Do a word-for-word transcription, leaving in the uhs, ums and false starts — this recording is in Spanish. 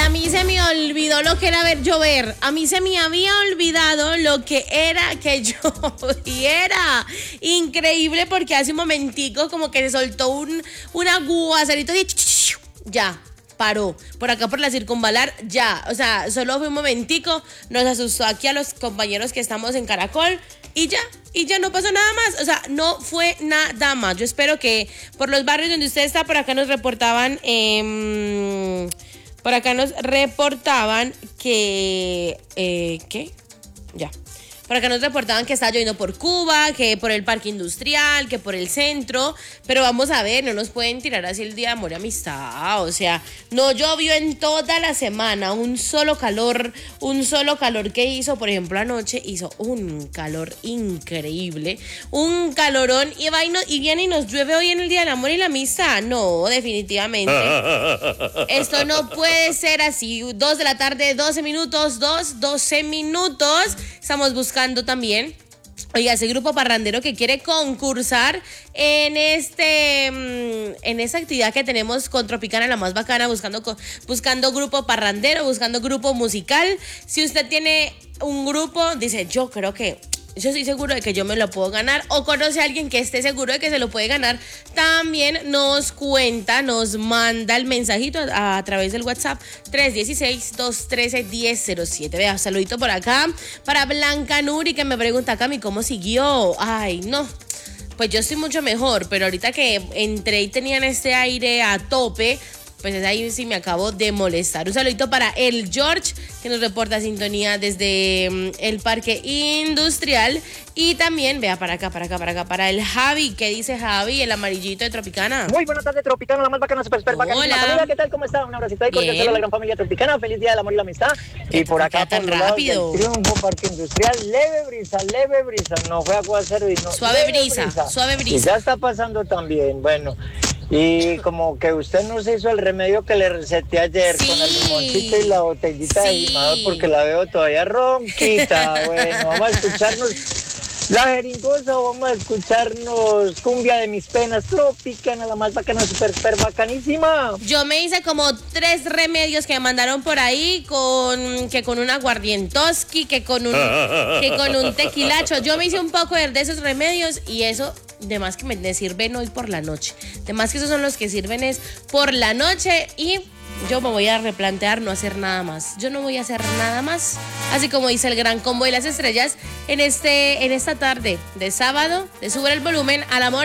a mí se me olvidó lo que era ver llover. A mí se me había olvidado lo que era que lloviera. Increíble, porque hace un momentico como que se soltó un, un aguacerito y ya, paró. Por acá por la circunvalar, ya. O sea, solo fue un momentico, nos asustó aquí a los compañeros que estamos en Caracol y ya. Y ya no pasó nada más, o sea, no fue nada más. Yo espero que por los barrios donde usted está, por acá nos reportaban, eh, por acá nos reportaban que, eh, ¿qué? Ya. Por acá nos reportaban que está lloviendo por Cuba, que por el parque industrial, que por el centro, pero vamos a ver, no nos pueden tirar así el día de amor y amistad, o sea, no llovió en toda la semana, un solo calor, un solo calor que hizo, por ejemplo, anoche hizo un calor increíble, un calorón, y, va y, no, y viene y nos llueve hoy en el día del amor y la amistad, no, definitivamente, esto no puede ser así, dos de la tarde, doce minutos, dos, doce minutos, estamos buscando también, oiga, ese grupo parrandero que quiere concursar en este en esta actividad que tenemos con Tropicana, la más bacana, buscando buscando grupo parrandero, buscando grupo musical. Si usted tiene un grupo, dice, yo creo que yo estoy seguro de que yo me lo puedo ganar, o conoce a alguien que esté seguro de que se lo puede ganar, también nos cuenta, nos manda el mensajito a, a través del WhatsApp tres uno seis, dos uno tres, uno cero cero siete. Vea, saludito por acá para Blanca Nuri, que me pregunta, Cami, ¿cómo siguió? Ay, no, pues yo estoy mucho mejor, pero ahorita que entré y tenían este aire a tope, pues ahí sí me acabo de molestar. Un saludito para el George, que nos reporta sintonía desde um, el parque industrial. Y también, vea, para acá, para acá, para acá, para el Javi. ¿Qué dice Javi, el amarillito de Tropicana? Muy buena tarde, Tropicana, la más bacana, super, super bacana. Hola. Familia, ¿qué tal? ¿Cómo está? Un abracito ahí, cordial a la gran familia Tropicana. Feliz día del amor y la amistad. Y por acá, tan por rápido. El Triunfo, parque industrial, leve brisa, leve brisa. No fue aguacero y no. Suave brisa, brisa, suave brisa. Y ya está pasando también, bueno. Y como que usted no se hizo el remedio que le receté ayer, sí, con el limoncito y la botellita, sí, de limador, porque la veo todavía ronquita. Bueno, vamos a escucharnos la jeringosa o vamos a escucharnos cumbia de mis penas. Tropicana, la más bacana, super, super bacanísima. Yo me hice como tres remedios que me mandaron por ahí, con que con un aguardientoski, que con un, que con un tequilacho. Yo me hice un poco de esos remedios y eso, de más que me sirven hoy por la noche. De más que esos son los que sirven es por la noche, y yo me voy a replantear no hacer nada más. Yo no voy a hacer nada más. Así como dice el gran combo de las estrellas en este en esta tarde de sábado, de Sube el Volumen al Amor